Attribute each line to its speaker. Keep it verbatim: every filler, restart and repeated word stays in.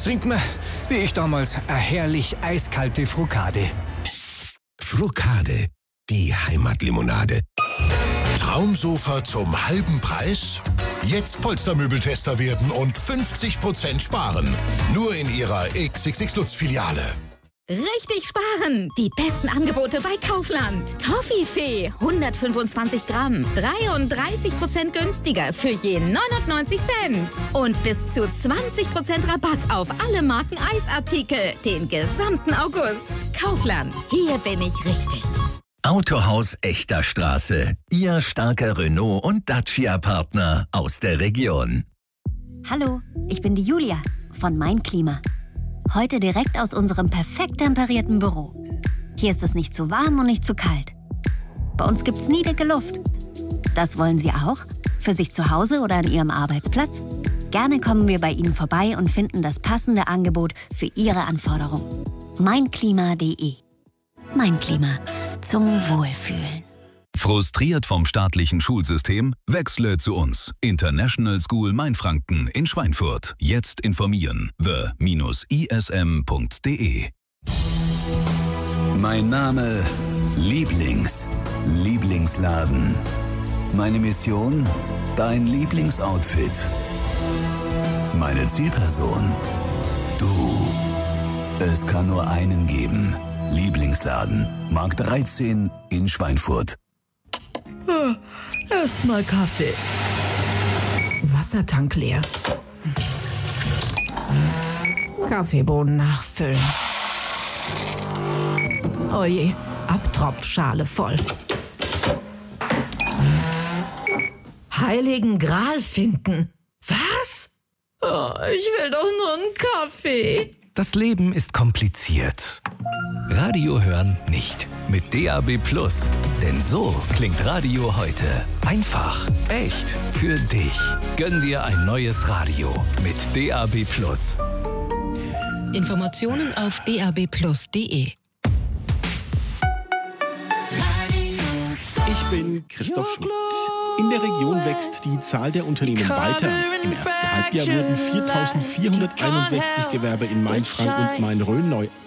Speaker 1: trinkt man, wie ich damals, eine herrlich eiskalte Frukade.
Speaker 2: Frukade, die Heimatlimonade. Traumsofa zum halben Preis? Jetzt Polstermöbeltester werden und fünfzig Prozent sparen. Nur in Ihrer X X X Lutz-Filiale.
Speaker 3: Richtig sparen! Die besten Angebote bei Kaufland. Toffifee, hundertfünfundzwanzig Gramm, dreiunddreißig Prozent günstiger für je neunundneunzig Cent. Und bis zu zwanzig Prozent Rabatt auf alle Marken Eisartikel, den gesamten August. Kaufland, hier bin ich richtig.
Speaker 4: Autohaus Echter Straße. Ihr starker Renault- und Dacia-Partner aus der Region.
Speaker 5: Hallo, ich bin die Julia von Mein Klima. Heute direkt aus unserem perfekt temperierten Büro. Hier ist es nicht zu warm und nicht zu kalt. Bei uns gibt's nie dicke Luft. Das wollen Sie auch? Für sich zu Hause oder an Ihrem Arbeitsplatz? Gerne kommen wir bei Ihnen vorbei und finden das passende Angebot für Ihre Anforderungen. meinklima punkt de. Mein Klima. Zum Wohlfühlen.
Speaker 6: Frustriert vom staatlichen Schulsystem? Wechsle zu uns. International School Mainfranken in Schweinfurt. Jetzt informieren. the I S M punkt de.
Speaker 7: Mein Name Lieblings. Lieblingsladen. Meine Mission? Dein Lieblingsoutfit. Meine Zielperson? Du. Es kann nur einen geben. Lieblingsladen. Markt dreizehn in Schweinfurt.
Speaker 8: Erstmal Kaffee. Wassertank leer. Kaffeebohnen nachfüllen. Oje, Abtropfschale voll. Heiligen Gral finden. Was? Oh, ich will doch nur einen Kaffee.
Speaker 1: Das Leben ist kompliziert. Radio hören nicht. Mit D A B Plus. Denn so klingt Radio heute. Einfach, echt, für dich. Gönn dir ein neues Radio mit D A B Plus.
Speaker 9: Informationen auf d a b plus punkt de.
Speaker 10: Ich bin Christoph Schmidt. In der Region wächst die Zahl der Unternehmen weiter. Im ersten Halbjahr wurden viertausendvierhunderteinundsechzig Gewerbe in Mainfranken und Main-Rhön neu